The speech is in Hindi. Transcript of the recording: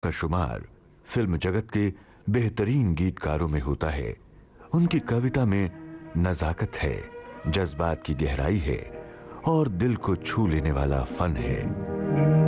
का शुमार फिल्म जगत के बेहतरीन गीतकारों में होता है। उनकी कविता में नजाकत है, जज्बात की गहराई है और दिल को छू लेने वाला फन है।